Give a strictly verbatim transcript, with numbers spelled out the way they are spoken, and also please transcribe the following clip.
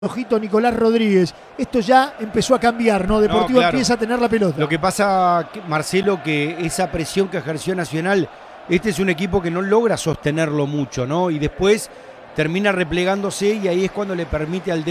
Ojito Nicolás Rodríguez, esto ya empezó a cambiar, ¿no? Deportivo no, claro. Empieza a tener la pelota. Lo que pasa, Marcelo, que esa presión que ejerció Nacional, este es un equipo que no logra sostenerlo mucho, ¿no? Y después termina replegándose y ahí es cuando le permite al